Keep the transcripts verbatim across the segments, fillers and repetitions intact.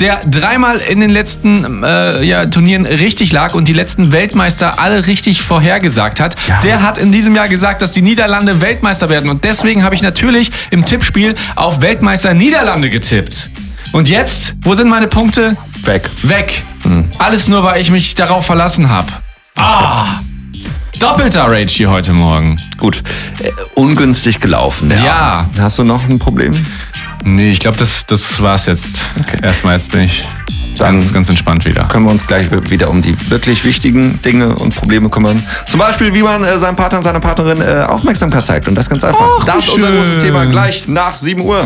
der dreimal in den letzten äh, ja, Turnieren richtig lag und die letzten Weltmeister alle richtig vorhergesagt hat. Ja. Der hat in diesem Jahr gesagt, dass die Niederlande Weltmeister werden. Und deswegen habe ich natürlich im Tippspiel auf Weltmeister Niederlande getippt. Und jetzt, wo sind meine Punkte? Weg. Weg. Hm. Alles nur, weil ich mich darauf verlassen habe. Ah. Doppelter Rage hier heute Morgen. Gut, äh, ungünstig gelaufen. Ja. ja. Hast du noch ein Problem? Nee, ich glaube, das, das war's jetzt. Okay. Erstmal jetzt bin ich Dann ganz, ganz entspannt wieder. Können wir uns gleich wieder um die wirklich wichtigen Dinge und Probleme kümmern. Zum Beispiel, wie man äh, seinem Partner und seiner Partnerin äh, Aufmerksamkeit zeigt. Und das ganz einfach. Och, das ist unser großes Thema gleich nach sieben Uhr.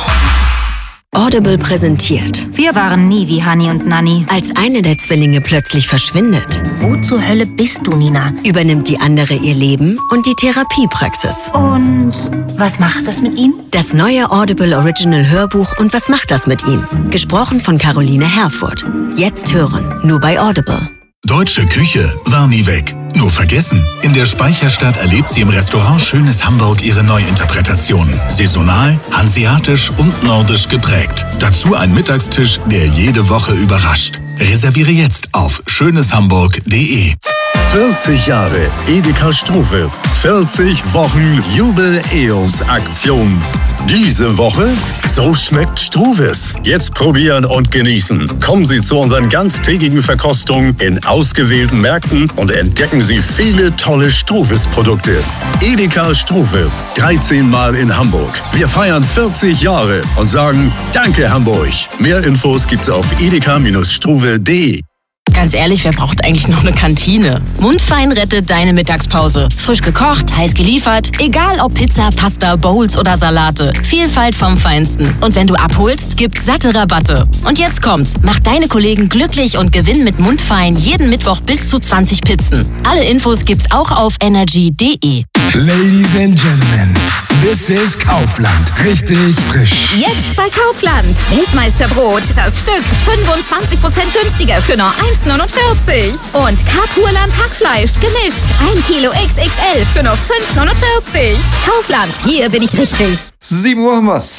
Audible präsentiert. Wir waren nie wie Hani und Nanni. Als eine der Zwillinge plötzlich verschwindet, Wo zur Hölle bist du, Nina? übernimmt die andere ihr Leben und die Therapiepraxis. Und was macht das mit ihm? Das neue Audible Original Hörbuch und was macht das mit ihm? Gesprochen von Caroline Herfurth. Jetzt hören, nur bei Audible. Deutsche Küche war nie weg. Nur vergessen. In der Speicherstadt erlebt sie im Restaurant Schönes Hamburg ihre Neuinterpretation. Saisonal, hanseatisch und nordisch geprägt. Dazu ein Mittagstisch, der jede Woche überrascht. Reserviere jetzt auf schöneshamburg punkt de. vierzig Jahre Edeka Struve. vierzig Wochen Jubiläumsaktion. Diese Woche, so schmeckt Struves. Jetzt probieren und genießen. Kommen Sie zu unseren ganztägigen Verkostungen in ausgewählten Märkten und entdecken Sie viele tolle Struves-Produkte. Edeka Struve, dreizehn Mal in Hamburg. Wir feiern vierzig Jahre und sagen Danke Hamburg. Mehr Infos gibt's auf edeka Struve punkt de. Ganz ehrlich, wer braucht eigentlich noch eine Kantine? Mundfein rettet deine Mittagspause. Frisch gekocht, heiß geliefert. Egal ob Pizza, Pasta, Bowls oder Salate. Vielfalt vom Feinsten. Und wenn du abholst, gibt's satte Rabatte. Und jetzt kommt's. Mach deine Kollegen glücklich und gewinn mit Mundfein jeden Mittwoch bis zu zwanzig Pizzen. Alle Infos gibt's auch auf energy punkt de. Ladies and Gentlemen, this is Kaufland. Richtig frisch. Jetzt bei Kaufland. Weltmeisterbrot, das Stück fünfundzwanzig Prozent günstiger für nur eins neunundvierzig. Und Karpurland Hackfleisch gemischt. ein Kilo X X L für nur fünf neunundvierzig. Kaufland, hier bin ich richtig. sieben Uhr haben wir's.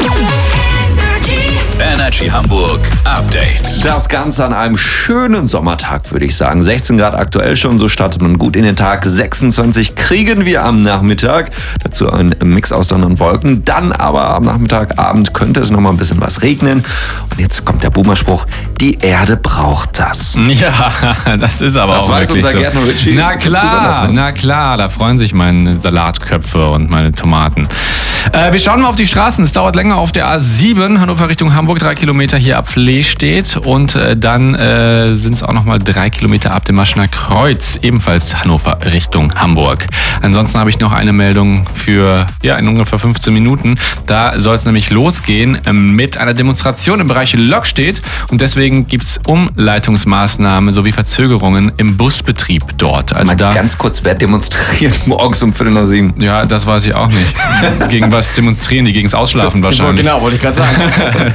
Energy Hamburg Update. Das Ganze an einem schönen Sommertag, würde ich sagen. sechzehn Grad aktuell schon, so startet man gut in den Tag. sechsundzwanzig kriegen wir am Nachmittag. Dazu ein Mix aus Sonne und Wolken. Dann aber am Nachmittag, Abend könnte es noch mal ein bisschen was regnen. Und jetzt kommt der Boomerspruch, die Erde braucht das. Ja, das ist aber das auch weiß wirklich unser so. Gärtner Ritchie. Na klar, ne? na klar, da freuen sich meine Salatköpfe und meine Tomaten. Äh, wir schauen mal auf die Straßen. Es dauert länger auf der A sieben, Hannover Richtung Hamburg, drei Kilometer hier ab Flehstedt. Und äh, dann äh, sind es auch nochmal drei Kilometer ab dem Maschener Kreuz, ebenfalls Hannover Richtung Hamburg. Ansonsten habe ich noch eine Meldung für ja in ungefähr fünfzehn Minuten. Da soll es nämlich losgehen äh, mit einer Demonstration im Bereich Löckstedt. Und deswegen gibt es Umleitungsmaßnahmen sowie Verzögerungen im Busbetrieb dort. Also mal da ganz kurz, wer demonstriert morgens um Viertel nach sieben? Ja, das weiß ich auch nicht. Gegen was demonstrieren die? Gegen das Ausschlafen wahrscheinlich. Genau, wollte ich gerade sagen.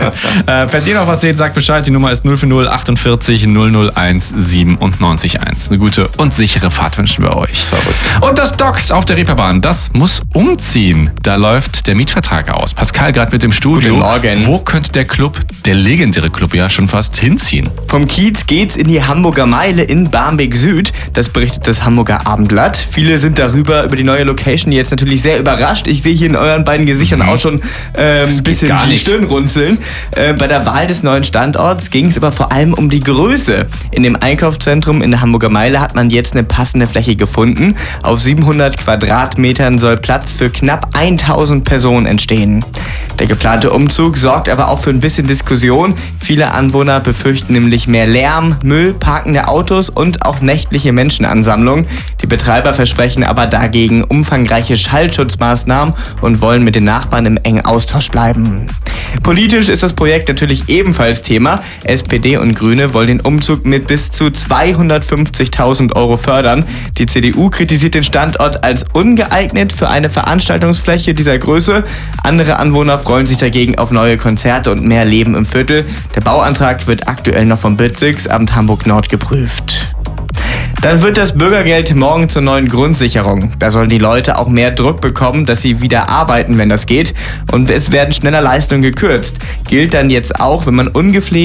äh, wenn ihr noch was seht, sagt Bescheid. Die Nummer ist null vier null achtundvierzig null null eins siebenundneunzig eins. Eine gute und sichere Fahrt wünschen wir euch. Verrückt. Und das Docks auf der Reeperbahn, das muss umziehen. Da läuft der Mietvertrag aus. Pascal gerade mit dem Studio. Guten Morgen. Wo könnte der Club, der legendäre Club, ja schon fast hinziehen? Vom Kiez geht's in die Hamburger Meile in Barmbek Süd. Das berichtet das Hamburger Abendblatt. Viele sind darüber, über die neue Location jetzt natürlich sehr überrascht. Ich sehe hier in euren beiden Gesichtern mhm. auch schon äh, ein bisschen die Stirn runzeln. Äh, bei der Wahl des neuen Standorts ging es aber vor allem um die Größe. In dem Einkaufszentrum in der Hamburger Meile hat man jetzt eine passende Fläche gefunden. Auf siebenhundert Quadratmetern soll Platz für knapp tausend Personen entstehen. Der geplante Umzug sorgt aber auch für ein bisschen Diskussion. Viele Anwohner befürchten nämlich mehr Lärm, Müll, parkende Autos und auch nächtliche Menschenansammlungen. Die Betreiber versprechen aber dagegen umfangreiche Schallschutzmaßnahmen und wollen mit den Nachbarn im engen Austausch bleiben. Politisch ist das Projekt natürlich ebenfalls Thema. S P D und Grüne wollen den Umzug mit bis zu zweihundertfünfzigtausend Euro fördern. Die C D U kritisiert den Standort als ungeeignet für eine Veranstaltungsfläche dieser Größe. Andere Anwohner freuen sich dagegen auf neue Konzerte und mehr Leben im Viertel. Der Bauantrag wird aktuell noch vom Bezirksamt Hamburg-Nord geprüft. Dann wird das Bürgergeld morgen zur neuen Grundsicherung. Da sollen die Leute auch mehr Druck bekommen, dass sie wieder arbeiten, wenn das geht. Und es werden schneller Leistungen gekürzt. Gilt dann jetzt auch, wenn man ungepflegt